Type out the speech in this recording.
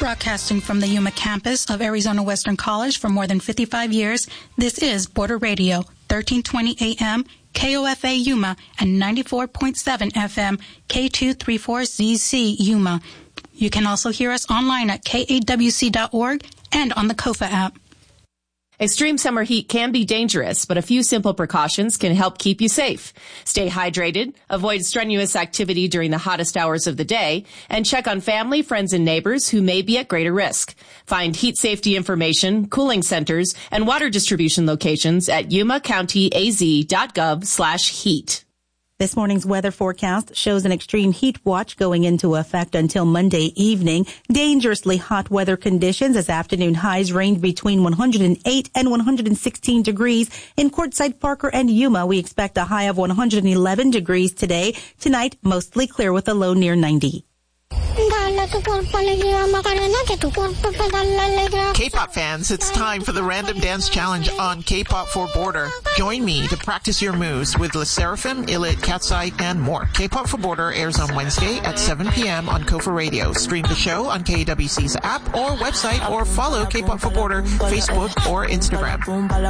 Broadcasting from the Yuma campus of Arizona Western College for more than 55 years, this is Border Radio, 1320 AM, KOFA Yuma, and 94.7 FM, K234ZC Yuma. You can also hear us online at kawc.org and on the KOFA app. Extreme summer heat can be dangerous, but a few simple precautions can help keep you safe. Stay hydrated, avoid strenuous activity during the hottest hours of the day, and check on family, friends, and neighbors who may be at greater risk. Find heat safety information, cooling centers, and water distribution locations at yumacountyaz.gov/heat. This morning's weather forecast shows an extreme heat watch going into effect until Monday evening. Dangerously hot weather conditions as afternoon highs range between 108 and 116 degrees. In Quartzsite, Parker, and Yuma, we expect a high of 111 degrees today. Tonight, mostly clear with a low near 90. K-pop fans, it's time for the Random Dance Challenge on K-pop for Border. Join me to practice your moves with Le Seraphim, Ilit, Catsight, and more. K-pop for Border airs on Wednesday at 7 p.m. on KOFA Radio. Stream the show on KWC's app or website, or follow K-pop for Border Facebook or Instagram.